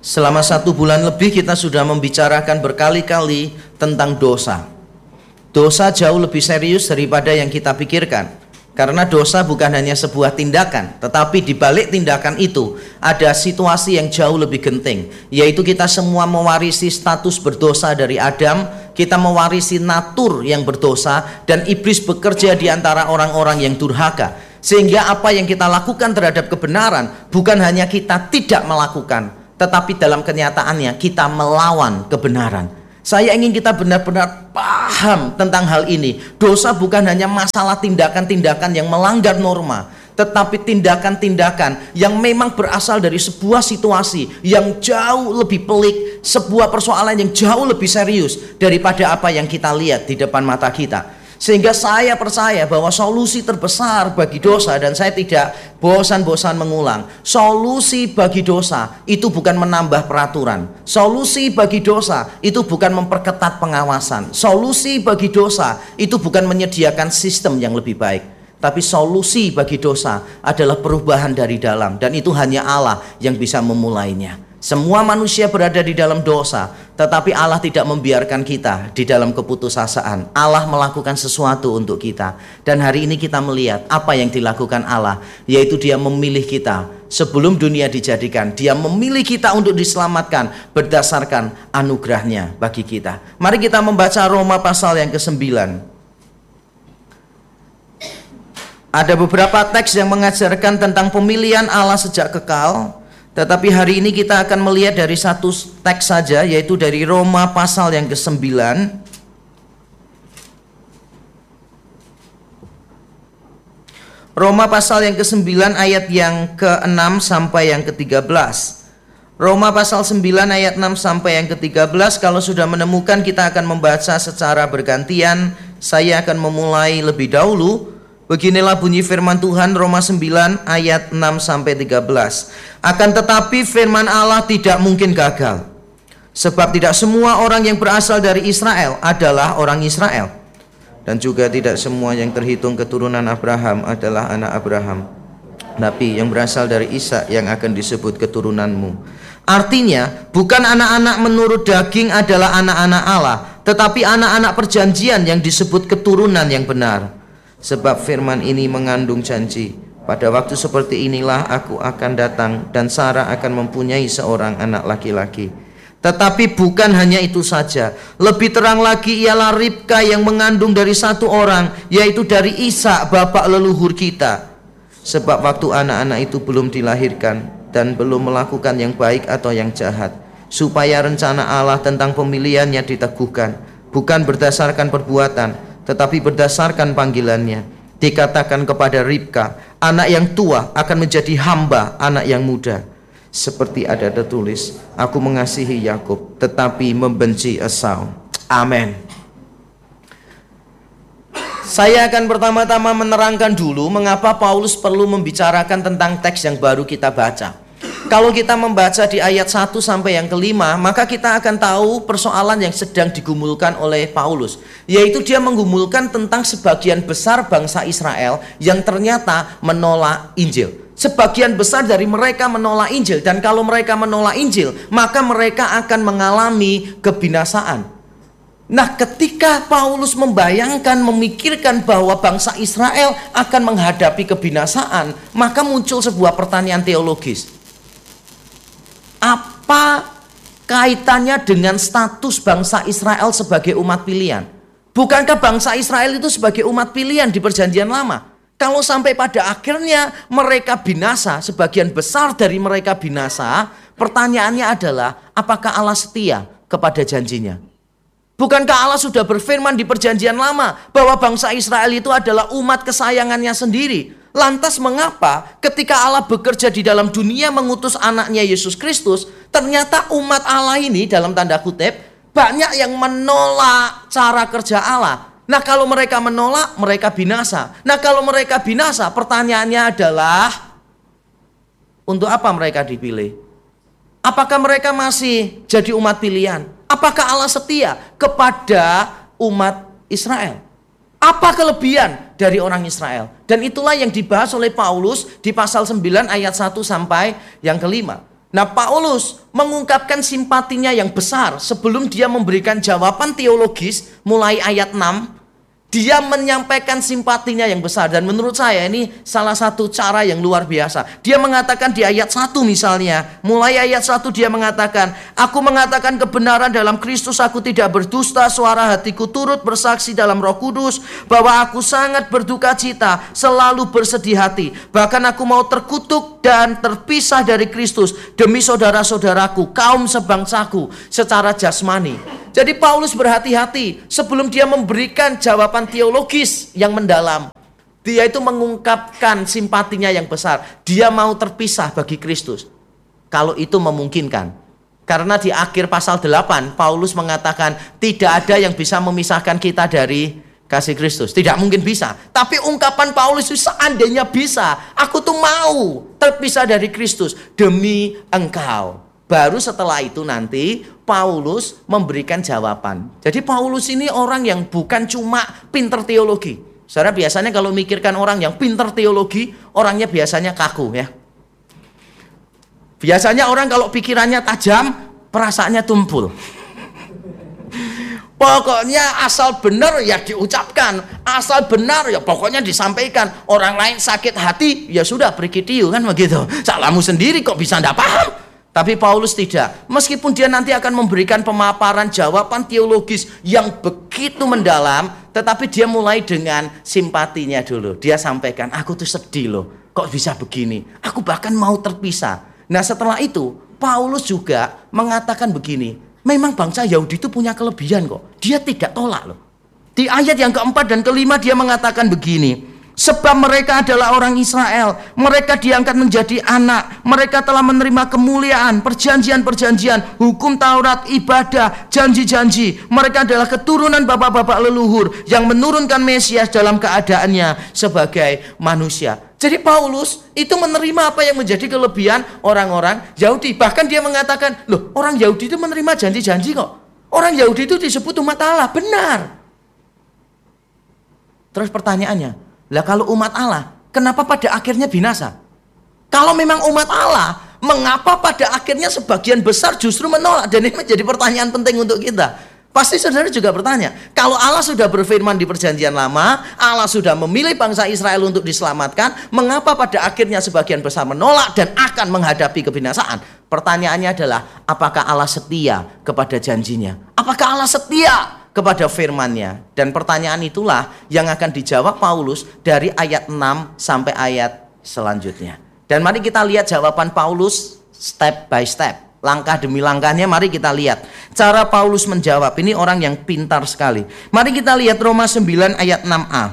Selama 1 bulan lebih kita sudah membicarakan berkali-kali tentang dosa. Dosa jauh lebih serius daripada yang kita pikirkan. Karena dosa bukan hanya sebuah tindakan, tetapi di balik tindakan itu ada situasi yang jauh lebih genting, yaitu kita semua mewarisi status berdosa dari Adam. Kita mewarisi natur yang berdosa, dan iblis bekerja di antara orang-orang yang durhaka. Sehingga apa yang kita lakukan terhadap kebenaran bukan hanya kita tidak melakukan, tetapi dalam kenyataannya kita melawan kebenaran. Saya ingin kita benar-benar paham tentang hal ini. Dosa bukan hanya masalah tindakan-tindakan yang melanggar norma, tetapi tindakan-tindakan yang memang berasal dari sebuah situasi yang jauh lebih pelik, sebuah persoalan yang jauh lebih serius daripada apa yang kita lihat di depan mata kita. Sehingga saya percaya bahwa solusi terbesar bagi dosa, dan saya tidak bosan-bosan mengulang, solusi bagi dosa itu bukan menambah peraturan. Solusi bagi dosa itu bukan memperketat pengawasan. Solusi bagi dosa itu bukan menyediakan sistem yang lebih baik. Tapi solusi bagi dosa adalah perubahan dari dalam, dan itu hanya Allah yang bisa memulainya. Semua manusia berada di dalam dosa, tetapi Allah tidak membiarkan kita di dalam keputusasaan. Allah melakukan sesuatu untuk kita. Dan hari ini kita melihat apa yang dilakukan Allah, yaitu Dia memilih kita sebelum dunia dijadikan. Dia memilih kita untuk diselamatkan berdasarkan anugerahnya bagi kita. Mari kita membaca Roma pasal yang ke-9. Ada beberapa teks yang mengajarkan tentang pemilihan Allah sejak kekal. Tetapi hari ini kita akan melihat dari satu teks saja, yaitu dari Roma pasal yang ke-9. Roma pasal yang ke-9 ayat yang ke-6 sampai yang ke-13. Roma pasal 9 ayat 6 sampai yang ke-13. Kalau sudah menemukan, kita akan membaca secara bergantian. Saya akan memulai lebih dahulu. Beginilah bunyi firman Tuhan, Roma 9 ayat 6 sampai 13. Akan tetapi firman Allah tidak mungkin gagal. Sebab tidak semua orang yang berasal dari Israel adalah orang Israel, dan juga tidak semua yang terhitung keturunan Abraham adalah anak Abraham. Tapi yang berasal dari Ishak yang akan disebut keturunanmu. Artinya, bukan anak-anak menurut daging adalah anak-anak Allah, tetapi anak-anak perjanjian yang disebut keturunan yang benar. Sebab firman ini mengandung janji, pada waktu seperti inilah aku akan datang, dan Sarah akan mempunyai seorang anak laki-laki. Tetapi bukan hanya itu saja, lebih terang lagi ialah Ribka yang mengandung dari satu orang, yaitu dari Ishak bapak leluhur kita. Sebab waktu anak-anak itu belum dilahirkan dan belum melakukan yang baik atau yang jahat, supaya rencana Allah tentang pemilihannya diteguhkan, bukan berdasarkan perbuatan, tetapi berdasarkan panggilannya. Dikatakan kepada Ribka, anak yang tua akan menjadi hamba anak yang muda. Seperti ada tertulis, aku mengasihi Yakub tetapi membenci Esau. Amin. Saya akan pertama-tama menerangkan dulu mengapa Paulus perlu membicarakan tentang teks yang baru kita baca. Kalau kita membaca di ayat 1 sampai yang ke-5, maka kita akan tahu persoalan yang sedang digumulkan oleh Paulus, yaitu dia menggumulkan tentang sebagian besar bangsa Israel yang ternyata menolak Injil. Sebagian besar dari mereka menolak Injil, dan kalau mereka menolak Injil, maka mereka akan mengalami kebinasaan. Nah, ketika Paulus membayangkan, memikirkan bahwa bangsa Israel akan menghadapi kebinasaan, maka muncul sebuah pertanyaan teologis. Apa kaitannya dengan status bangsa Israel sebagai umat pilihan? Bukankah bangsa Israel itu sebagai umat pilihan di Perjanjian Lama? Kalau sampai pada akhirnya mereka binasa, sebagian besar dari mereka binasa, pertanyaannya adalah, apakah Allah setia kepada janjinya? Bukankah Allah sudah berfirman di Perjanjian Lama bahwa bangsa Israel itu adalah umat kesayangannya sendiri? Lantas mengapa ketika Allah bekerja di dalam dunia mengutus anaknya Yesus Kristus, ternyata umat Allah ini dalam tanda kutip banyak yang menolak cara kerja Allah? Nah, kalau mereka menolak, mereka binasa. Nah, kalau mereka binasa, pertanyaannya adalah, untuk apa mereka dipilih? Apakah mereka masih jadi umat pilihan? Apakah Allah setia kepada umat Israel? Apa kelebihan dari orang Israel? Dan itulah yang dibahas oleh Paulus di pasal 9 ayat 1 sampai yang ke-5. Nah, Paulus mengungkapkan simpatinya yang besar sebelum dia memberikan jawaban teologis mulai ayat 6. Dia menyampaikan simpatinya yang besar, dan menurut saya ini salah satu cara yang luar biasa. Dia mengatakan di ayat 1 misalnya, mulai ayat 1 dia mengatakan, aku mengatakan kebenaran dalam Kristus, aku tidak berdusta, suara hatiku turut bersaksi dalam Roh Kudus bahwa aku sangat berduka cita, selalu bersedih hati. Bahkan aku mau terkutuk dan terpisah dari Kristus demi saudara-saudaraku, kaum sebangsaku secara jasmani. Jadi Paulus berhati-hati sebelum dia memberikan jawaban teologis yang mendalam. Dia itu mengungkapkan simpatinya yang besar. Dia mau terpisah bagi Kristus kalau itu memungkinkan. Karena di akhir pasal 8 Paulus mengatakan tidak ada yang bisa memisahkan kita dari kasih Kristus. Tidak mungkin bisa. Tapi ungkapan Paulus itu seandainya bisa, aku tuh mau terpisah dari Kristus demi engkau. Baru setelah itu nanti Paulus memberikan jawaban. Jadi Paulus ini orang yang bukan cuma pinter teologi. Saudara, biasanya kalau mikirkan orang yang pinter teologi, orangnya biasanya kaku ya. Biasanya orang kalau pikirannya tajam, perasaannya tumpul. Pokoknya asal benar ya diucapkan, asal benar ya pokoknya disampaikan. Orang lain sakit hati, ya sudah pergi tiu kan begitu. Salahmu sendiri kok bisa ndak paham. Tapi Paulus tidak. Meskipun dia nanti akan memberikan pemaparan jawaban teologis yang begitu mendalam, tetapi dia mulai dengan simpatinya dulu. Dia sampaikan, aku tuh sedih loh, kok bisa begini. Aku bahkan mau terpisah. Nah, setelah itu Paulus juga mengatakan begini, memang bangsa Yahudi itu punya kelebihan kok. Dia tidak tolak loh. Di ayat yang keempat dan kelima dia mengatakan begini, sebab mereka adalah orang Israel, mereka diangkat menjadi anak, mereka telah menerima kemuliaan, perjanjian-perjanjian, hukum Taurat, ibadah, janji-janji. Mereka adalah keturunan bapak-bapak leluhur yang menurunkan Mesias dalam keadaannya sebagai manusia. Jadi Paulus itu menerima apa yang menjadi kelebihan orang-orang Yahudi. Bahkan dia mengatakan, loh, orang Yahudi itu menerima janji-janji kok. Orang Yahudi itu disebut umat Allah, benar. Terus pertanyaannya, lah kalau umat Allah, kenapa pada akhirnya binasa? Kalau memang umat Allah, mengapa pada akhirnya sebagian besar justru menolak? Dan ini menjadi pertanyaan penting untuk kita. Pasti saudara juga bertanya, kalau Allah sudah berfirman di perjanjian lama, Allah sudah memilih bangsa Israel untuk diselamatkan, mengapa pada akhirnya sebagian besar menolak dan akan menghadapi kebinasaan? Pertanyaannya adalah, apakah Allah setia kepada janjinya? Apakah Allah setia kepada firman-Nya? Dan pertanyaan itulah yang akan dijawab Paulus dari ayat 6 sampai ayat selanjutnya. Dan mari kita lihat jawaban Paulus step by step, langkah demi langkahnya. Mari kita lihat cara Paulus menjawab. Ini orang yang pintar sekali. Mari kita lihat Roma 9 ayat 6a.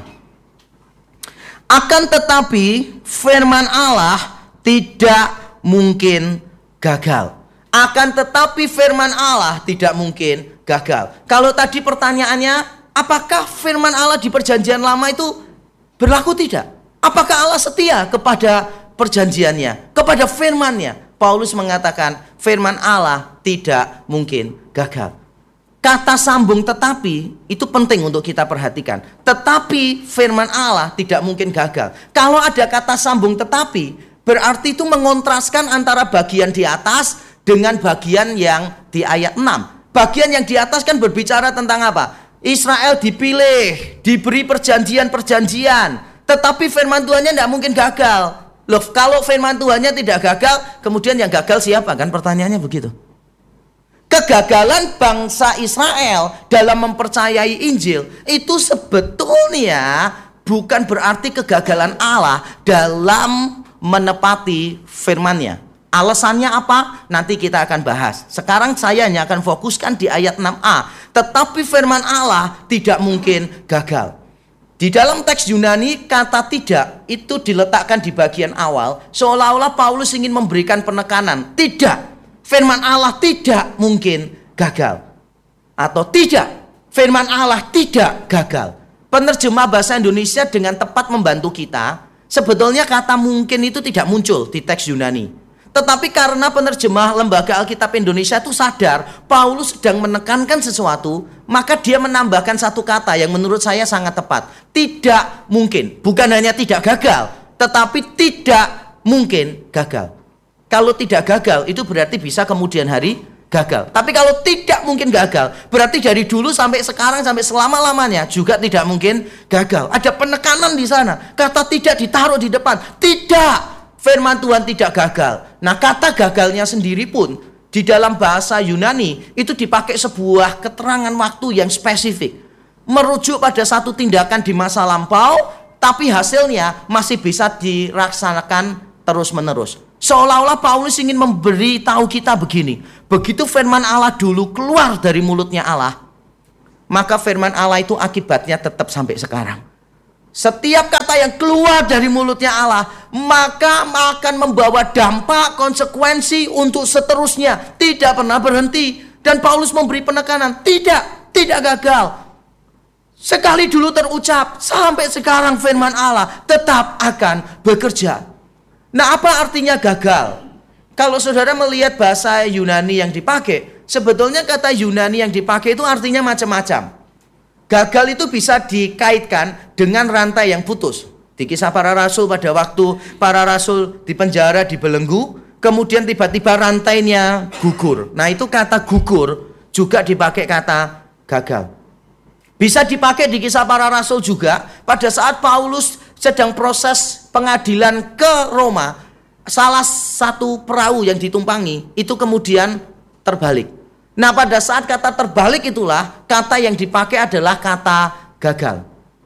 Akan tetapi firman Allah tidak mungkin gagal. Akan tetapi firman Allah tidak mungkin gagal. Kalau tadi pertanyaannya, apakah firman Allah di perjanjian lama itu berlaku tidak? Apakah Allah setia kepada perjanjiannya, kepada firman-Nya? Paulus mengatakan firman Allah tidak mungkin gagal. Kata sambung tetapi itu penting untuk kita perhatikan. Tetapi firman Allah tidak mungkin gagal. Kalau ada kata sambung tetapi, berarti itu mengontraskan antara bagian di atas dengan bagian yang di ayat 6. Bagian yang di atas kan berbicara tentang apa? Israel dipilih, diberi perjanjian-perjanjian, tetapi firman Tuhannya tidak mungkin gagal. Loh, kalau firman Tuhannya tidak gagal, kemudian yang gagal siapa? Kan pertanyaannya begitu. Kegagalan bangsa Israel dalam mempercayai Injil itu sebetulnya bukan berarti kegagalan Allah dalam menepati firman-Nya. Alasannya apa? Nanti kita akan bahas. Sekarang saya hanya akan fokuskan di ayat 6a. Tetapi firman Allah tidak mungkin gagal. Di dalam teks Yunani, kata tidak itu diletakkan di bagian awal, seolah-olah Paulus ingin memberikan penekanan. Tidak, firman Allah tidak mungkin gagal. Atau tidak, firman Allah tidak gagal. Penerjemah bahasa Indonesia dengan tepat membantu kita. Sebetulnya kata mungkin itu tidak muncul di teks Yunani. Tetapi karena penerjemah Lembaga Alkitab Indonesia itu sadar Paulus sedang menekankan sesuatu, maka dia menambahkan satu kata yang menurut saya sangat tepat. Tidak mungkin, bukan hanya tidak gagal, tetapi tidak mungkin gagal. Kalau tidak gagal, itu berarti bisa kemudian hari gagal. Tapi kalau tidak mungkin gagal, berarti dari dulu sampai sekarang, sampai selama-lamanya juga tidak mungkin gagal. Ada penekanan di sana. Kata tidak ditaruh di depan. Tidak, firman Tuhan tidak gagal. Nah, kata gagalnya sendiri pun di dalam bahasa Yunani itu dipakai sebuah keterangan waktu yang spesifik, merujuk pada satu tindakan di masa lampau, tapi hasilnya masih bisa dilaksanakan terus-menerus. Seolah-olah Paulus ingin memberi tahu kita begini, begitu firman Allah dulu keluar dari mulutnya Allah, maka firman Allah itu akibatnya tetap sampai sekarang. Setiap kata yang keluar dari mulutnya Allah, maka akan membawa dampak, konsekuensi untuk seterusnya. Tidak pernah berhenti. Dan Paulus memberi penekanan, tidak gagal. Sekali dulu terucap, sampai sekarang firman Allah tetap akan bekerja. Nah, apa artinya gagal? Kalau saudara melihat bahasa Yunani yang dipakai, sebetulnya kata Yunani yang dipakai itu artinya macam-macam. Gagal itu bisa dikaitkan dengan rantai yang putus. Di Kisah Para Rasul, pada waktu para rasul di penjara, dibelenggu, kemudian tiba-tiba rantainya gugur. Nah, itu kata gugur juga dipakai kata gagal. Bisa dipakai di Kisah Para Rasul juga pada saat Paulus sedang proses pengadilan ke Roma. Salah satu perahu yang ditumpangi itu kemudian terbalik. Nah, pada saat kata terbalik itulah kata yang dipakai adalah kata gagal.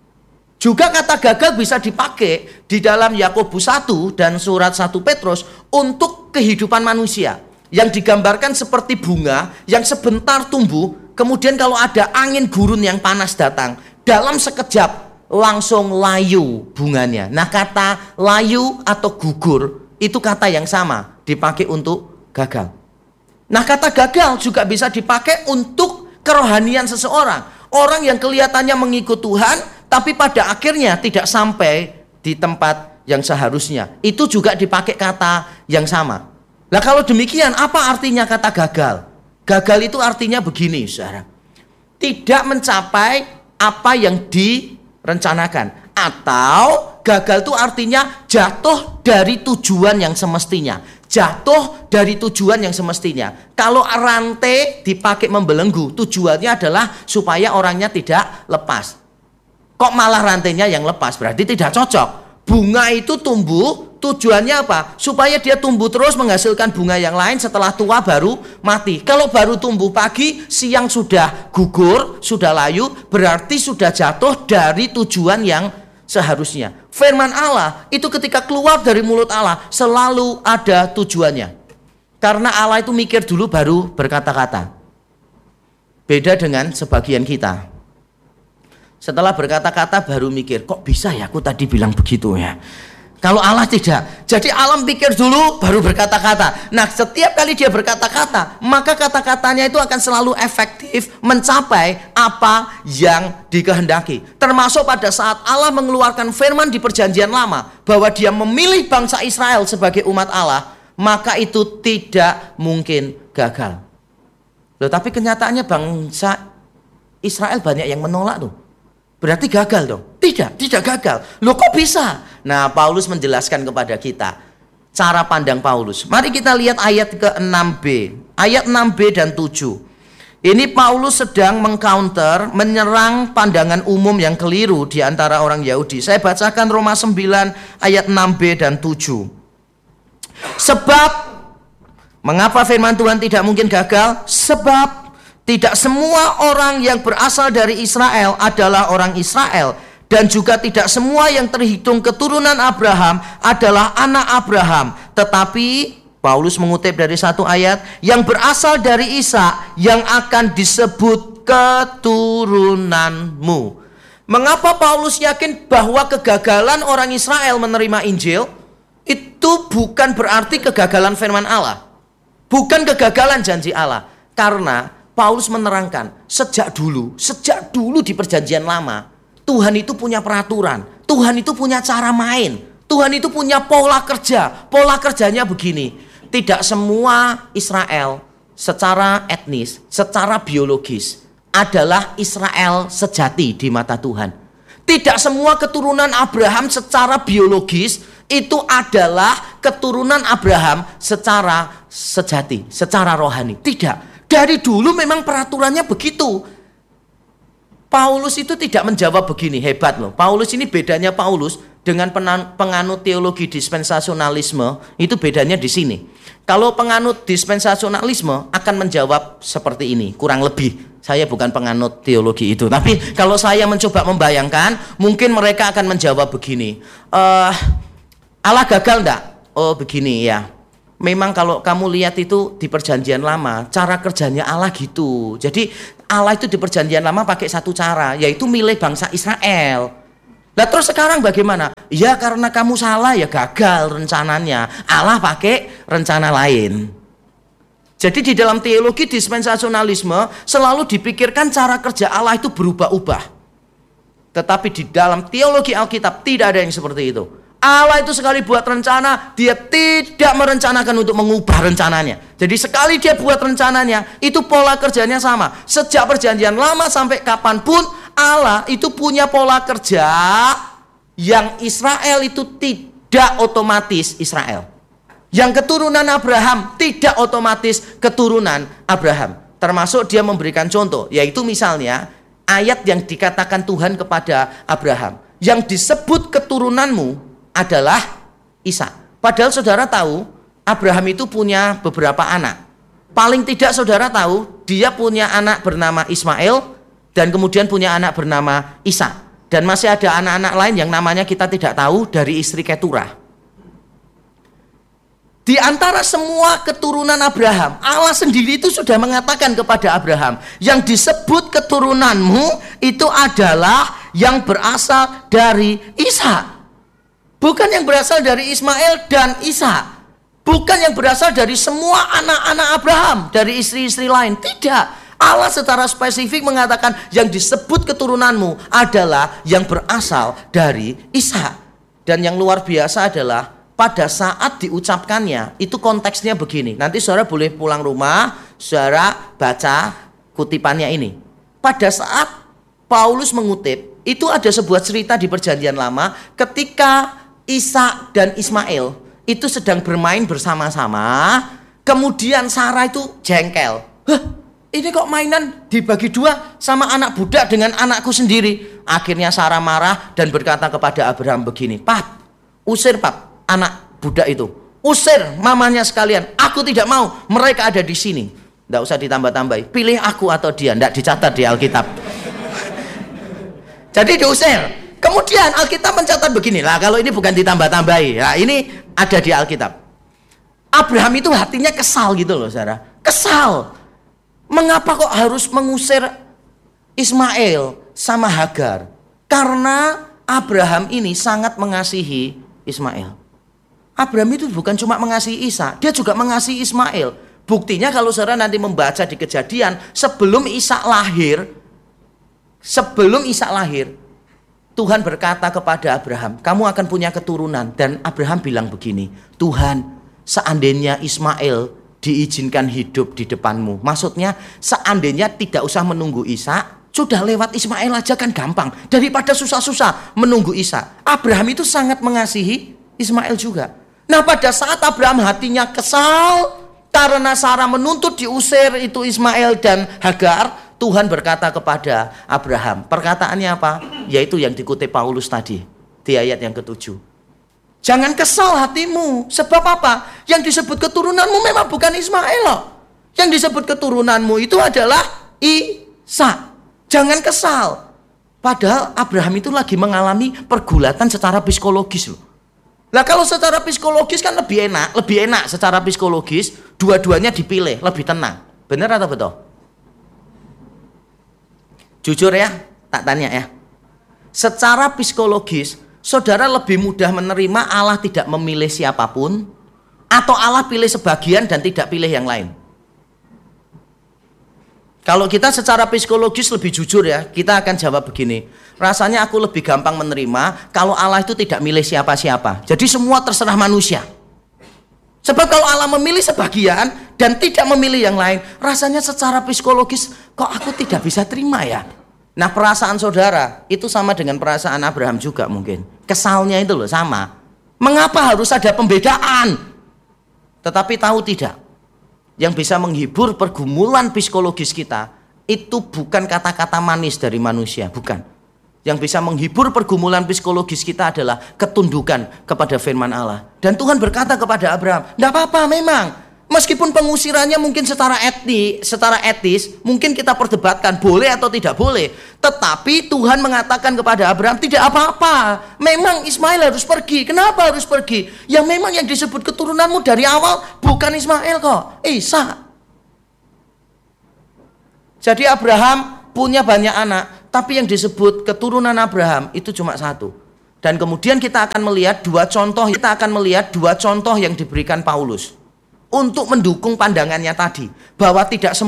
Juga kata gagal bisa dipakai di dalam Yakobus 1 dan surat 1 Petrus untuk kehidupan manusia, yang digambarkan seperti bunga yang sebentar tumbuh, kemudian kalau ada angin gurun yang panas datang, dalam sekejap langsung layu bunganya. Nah, kata layu atau gugur itu kata yang sama dipakai untuk gagal. Nah, kata gagal juga bisa dipakai untuk kerohanian seseorang. Orang yang kelihatannya mengikut Tuhan, tapi pada akhirnya tidak sampai di tempat yang seharusnya. Itu juga dipakai kata yang sama. Nah, kalau demikian, apa artinya kata gagal? Gagal itu artinya begini, saudara. Tidak mencapai apa yang direncanakan. Atau gagal itu artinya jatuh dari tujuan yang semestinya. Jatuh dari tujuan yang semestinya. Kalau rantai dipakai membelenggu, tujuannya adalah supaya orangnya tidak lepas. Kok malah rantainya yang lepas? Berarti tidak cocok. Bunga itu tumbuh, tujuannya apa? Supaya dia tumbuh terus menghasilkan bunga yang lain, setelah tua baru mati. Kalau baru tumbuh pagi, siang sudah gugur, sudah layu, berarti sudah jatuh dari tujuan yang seharusnya. Firman Allah itu ketika keluar dari mulut Allah selalu ada tujuannya. Karena Allah itu mikir dulu baru berkata-kata. Beda dengan sebagian kita. Setelah berkata-kata baru mikir, kok bisa ya aku tadi bilang begitu ya. Kalau Allah tidak. Jadi Allah pikir dulu baru berkata-kata. Nah, setiap kali dia berkata-kata, maka kata-katanya itu akan selalu efektif mencapai apa yang dikehendaki. Termasuk pada saat Allah mengeluarkan firman di Perjanjian Lama bahwa dia memilih bangsa Israel sebagai umat Allah, maka itu tidak mungkin gagal. Loh, tapi kenyataannya bangsa Israel banyak yang menolak tuh. Berarti gagal dong? Tidak gagal. Loh, kok bisa? Nah, Paulus menjelaskan kepada kita cara pandang Paulus. Mari kita lihat ayat ke-6b. Ayat 6b dan 7. Ini Paulus sedang mengcounter, menyerang pandangan umum yang keliru di antara orang Yahudi. Saya bacakan Roma 9 ayat 6b dan 7. Sebab, mengapa firman Tuhan tidak mungkin gagal? Sebab tidak semua orang yang berasal dari Israel adalah orang Israel, dan juga tidak semua yang terhitung keturunan Abraham adalah anak Abraham. Tetapi Paulus mengutip dari satu ayat, yang berasal dari Ishak yang akan disebut keturunanmu. Mengapa Paulus yakin bahwa kegagalan orang Israel menerima Injil itu bukan berarti kegagalan firman Allah, bukan kegagalan janji Allah? Karena Paulus menerangkan, sejak dulu di Perjanjian Lama, Tuhan itu punya peraturan, Tuhan itu punya cara main, Tuhan itu punya pola kerja. Pola kerjanya begini, tidak semua Israel secara etnis, secara biologis adalah Israel sejati di mata Tuhan. Tidak semua keturunan Abraham secara biologis itu adalah keturunan Abraham secara sejati, secara rohani. Tidak. Dari dulu memang peraturannya begitu. Paulus itu tidak menjawab begini, hebat loh. Paulus ini bedanya Paulus dengan penganut teologi dispensasionalisme, itu bedanya di sini. Kalau penganut dispensasionalisme akan menjawab seperti ini, kurang lebih. Saya bukan penganut teologi itu, tapi kalau saya mencoba membayangkan, mungkin mereka akan menjawab begini. Allah gagal enggak? Oh begini ya. Memang kalau kamu lihat itu di perjanjian lama, cara kerjanya Allah gitu. Jadi Allah itu di perjanjian lama pakai satu cara, yaitu milih bangsa Israel. Nah terus sekarang bagaimana? Ya karena kamu salah ya gagal rencananya. Allah pakai rencana lain. Jadi di dalam teologi dispensasionalisme selalu dipikirkan cara kerja Allah itu berubah-ubah. Tetapi di dalam teologi Alkitab tidak ada yang seperti itu. Allah itu sekali buat rencana, dia tidak merencanakan untuk mengubah rencananya. Jadi sekali dia buat rencananya, itu pola kerjanya sama. Sejak perjanjian lama sampai kapanpun, Allah itu punya pola kerja yang Israel itu tidak otomatis Israel. Yang keturunan Abraham tidak otomatis keturunan Abraham. Termasuk dia memberikan contoh, yaitu misalnya ayat yang dikatakan Tuhan kepada Abraham. Yang disebut keturunanmu adalah Ishak. Padahal saudara tahu Abraham itu punya beberapa anak. Paling tidak saudara tahu dia punya anak bernama Ismail dan kemudian punya anak bernama Ishak. Dan masih ada anak-anak lain yang namanya kita tidak tahu dari istri Keturah. Di antara semua keturunan Abraham, Allah sendiri itu sudah mengatakan kepada Abraham, yang disebut keturunanmu itu adalah yang berasal dari Ishak. Bukan yang berasal dari Ismail dan Ishak. Bukan yang berasal dari semua anak-anak Abraham, dari istri-istri lain. Tidak. Allah secara spesifik mengatakan yang disebut keturunanmu adalah yang berasal dari Ishak. Dan yang luar biasa adalah pada saat diucapkannya, itu konteksnya begini. Nanti saudara boleh pulang rumah, saudara baca kutipannya ini. Pada saat Paulus mengutip, itu ada sebuah cerita di perjanjian lama ketika Ishak dan Ismail itu sedang bermain bersama-sama. Kemudian Sarah itu jengkel. Ini kok mainan dibagi dua sama anak budak dengan anakku sendiri. Akhirnya Sarah marah dan berkata kepada Abraham begini, Pap, usir Pap anak budak itu. Usir mamanya sekalian. Aku tidak mau mereka ada di sini. Tidak usah ditambah-tambahi. Pilih aku atau dia. Tidak dicatat di Alkitab. Jadi diusir. Kemudian Alkitab mencatat begini, lah kalau ini bukan ditambah-tambahi, nah ini ada di Alkitab. Abraham itu hatinya kesal gitu loh saudara, kesal. Mengapa kok harus mengusir Ismail sama Hagar? Karena Abraham ini sangat mengasihi Ismail. Abraham itu bukan cuma mengasihi Ishak, dia juga mengasihi Ismail. Buktinya kalau saudara nanti membaca di Kejadian, sebelum Ishak lahir, Tuhan berkata kepada Abraham, kamu akan punya keturunan. Dan Abraham bilang begini, Tuhan, seandainya Ismail diizinkan hidup di depanmu. Maksudnya seandainya tidak usah menunggu Ishak, sudah lewat Ismail aja kan gampang. Daripada susah-susah menunggu Ishak. Abraham itu sangat mengasihi Ismail juga. Nah pada saat Abraham hatinya kesal karena Sarah menuntut diusir itu Ismail dan Hagar, Tuhan berkata kepada Abraham, perkataannya apa? Yaitu yang dikutip Paulus tadi di ayat yang ke-7. Jangan kesal hatimu. Sebab apa? Yang disebut keturunanmu memang bukan Ismail. Yang disebut keturunanmu itu adalah Ishak. Jangan kesal. Padahal Abraham itu lagi mengalami pergulatan secara psikologis loh. Nah kalau secara psikologis kan lebih enak secara psikologis, dua-duanya dipilih, lebih tenang. Benar atau betul? Jujur ya, tak tanya ya. Secara psikologis, saudara lebih mudah menerima Allah tidak memilih siapapun, atau Allah pilih sebagian dan tidak pilih yang lain? Kalau kita secara psikologis lebih jujur ya, kita akan jawab begini. Rasanya aku lebih gampang menerima kalau Allah itu tidak milih siapa-siapa. Jadi semua terserah manusia. Sebab kalau Allah memilih sebagian dan tidak memilih yang lain, rasanya secara psikologis kok aku tidak bisa terima ya. Nah perasaan saudara itu sama dengan perasaan Abraham juga mungkin. Kesalnya itu loh sama. Mengapa harus ada pembedaan? Tetapi tahu tidak, yang bisa menghibur pergumulan psikologis kita itu bukan kata-kata manis dari manusia, bukan. Yang bisa menghibur pergumulan psikologis kita adalah ketundukan kepada firman Allah. Dan Tuhan berkata kepada Abraham, "Enggak apa-apa memang. Meskipun pengusirannya mungkin secara etis, mungkin kita perdebatkan boleh atau tidak boleh. Tetapi Tuhan mengatakan kepada Abraham, tidak apa-apa. Memang Ismail harus pergi. Kenapa harus pergi? Ya memang yang disebut keturunanmu dari awal bukan Ismail kok, Ishak." Jadi Abraham punya banyak anak, tapi yang disebut keturunan Abraham itu cuma satu. Dan kemudian kita akan melihat dua contoh yang diberikan Paulus untuk mendukung pandangannya tadi, bahwa tidak semua